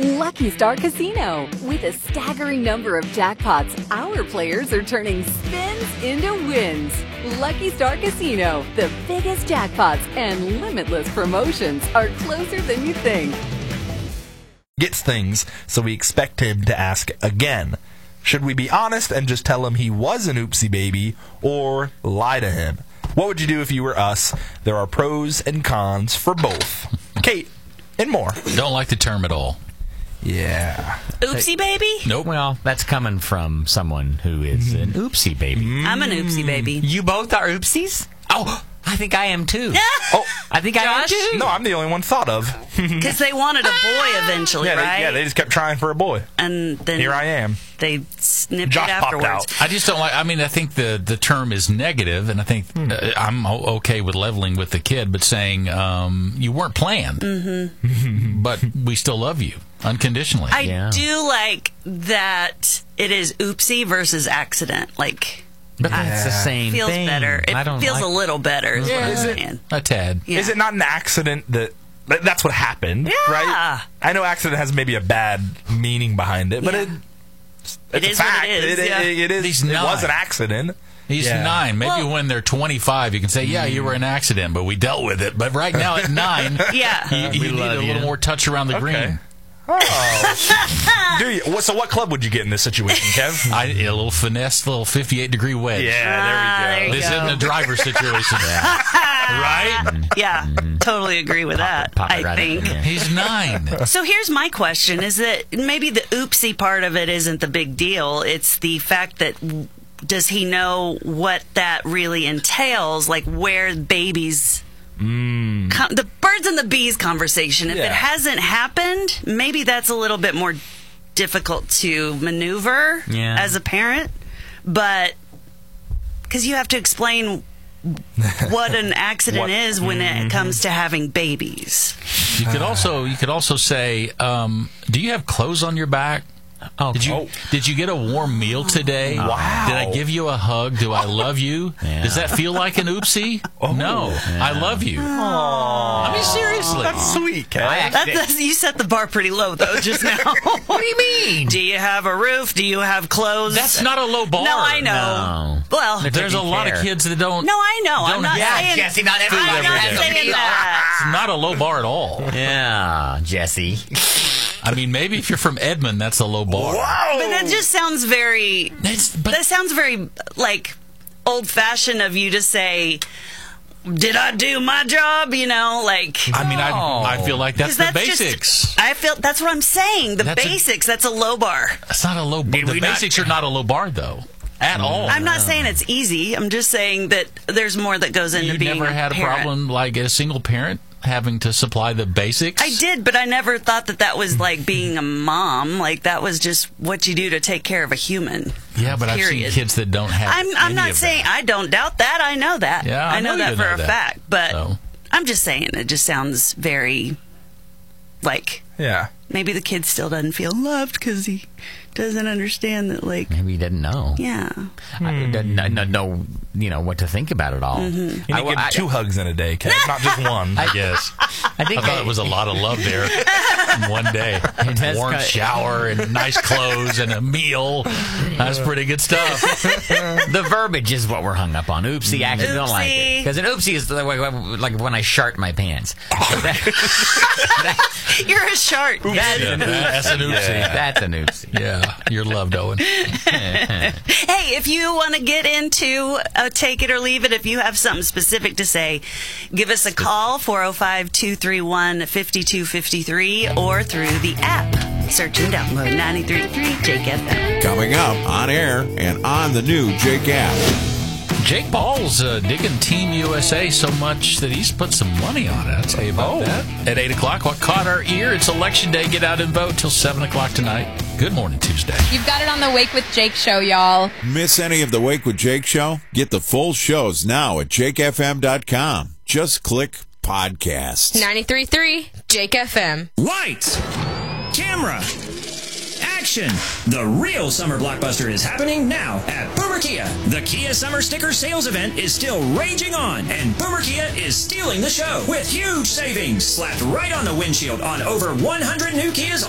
Lucky Star Casino. With a staggering number of jackpots, our players are turning spins into wins. Lucky Star Casino, the biggest jackpots and limitless promotions are closer than you think. Gets things, so we expect him to ask again. Should we be honest and just tell him he was an oopsie baby, or lie to him? What would you do if you were us? There are pros and cons for both. Kate, and more. Don't like the term at all. Yeah. Oopsie baby? Nope. Well, that's coming from someone who is an oopsie baby. I'm an oopsie baby. You both are oopsies? Oh, I think I am too. Oh, I think I am Josh? too. no, I'm the only one thought of. Because they wanted a boy eventually, right? They just kept trying for a boy. And then Here I am. they snipped Josh it popped afterwards. out. I just don't like. I mean, I think the term is negative, and I think I'm okay with leveling with the kid, but saying you weren't planned, but we still love you unconditionally. I do like that it is oopsie versus accident. Like, But that's the same feels thing. better. It I don't feels like a little better is what I'm Is it? saying. A tad. Yeah. Is it not an accident that's what happened, Yeah. right? I know accident has maybe a bad meaning behind it, but Yeah. it's It a is what fact. it is, yeah. It is. He's It nine. was an accident. He's Yeah. 9. Maybe Well- when they're 25, you can say, yeah, you were an accident, but we dealt with it. But right now at 9, Yeah. you need a little more touch around the green. Oh. Do you? So what club would you get in this situation, Kev? A little finesse, little 58-degree wedge. there you This go. isn't a driver situation. Right? Yeah, totally agree with that, pop it I right think. up in there. He's 9. So here's my question, is that maybe the oopsie part of it isn't the big deal. It's the fact that does he know what that really entails, like where babies... the birds and the bees conversation. If Yeah. it hasn't happened, maybe that's a little bit more difficult to maneuver as a parent. But because you have to explain what an accident is when it comes to having babies. You could also say, do you have clothes on your back? Oh, Did you get a warm meal today? Wow. Did I give you a hug? Do I love you? Yeah. Does that feel like an oopsie? No. I love you. I mean, seriously. That's sweet, Kev. That's, you set the bar pretty low, though, just now. What do you mean? Do you have a roof? Do you have clothes? That's not a low bar. No, I know. No. Well, There's a Taking lot of care. kids that don't. no, I know. I'm Don't not have- saying. Jesse, not everyone I'm not has saying it. that. It's not a low bar at all. Yeah, Jesse. I mean, maybe if you're from Edmond, that's a low bar. But that just sounds very. But That sounds very like old-fashioned of you to say, "Did I do my job?" You know, like. I mean, I feel like that's 'Cause the basics. I feel that's what I'm saying. The That's basics. That's a low bar. That's not a low bar. The basics are not a low bar, though, at all. I'm not saying it's easy. I'm just saying that there's more that goes into You being never had a parent. problem like as a single parent having to supply the basics? I did, but I never thought that was like being a mom. Like that was just what you do to take care of a human. Yeah, but Period. I've seen kids that don't have. I'm any not of saying that. I don't doubt that. I know that. Yeah, I know know that you for know a that. fact. But So. I'm just saying it just sounds very like Yeah. maybe the kid still doesn't feel loved because he doesn't understand that. Like, Maybe he didn't know. yeah, I doesn't know, what to think about it all. You need to give him 2 hugs in a day, Kev, not just one. I guess. I think I thought it was a lot of love there in one day. That's Warm kind of- shower and nice clothes and a meal. That's pretty good stuff. the verbiage is what we're hung up on. Oopsie, actually don't like it. Oopsie. Because an oopsie is like when I shart my pants. you're a shark. That's an oopsie. That's an oopsie. That's an oopsie. Yeah, you're loved, Owen. Hey, if you want to get into Take It or Leave It, if you have something specific to say, give us a call, 405-231-5253, or through the app. Search and download 93.3 Jake FM. Coming up on air and on the new Jake app. Jake Paul's digging Team USA so much that he's put some money on it. I'll tell you about that. At 8 o'clock, what caught our ear, it's Election Day. Get out and vote till 7 o'clock tonight. Good morning, Tuesday. You've got it on the Wake with Jake show, y'all. Miss any of the Wake with Jake show? Get the full shows now at jakefm.com. Just click podcasts. 93.3 Jake FM. Lights, camera, action. The real summer blockbuster is happening now at Boomer Kia. The Kia Summer Sticker Sales Event is still raging on, and Boomer Kia is stealing the show with huge savings slapped right on the windshield on over 100 new Kias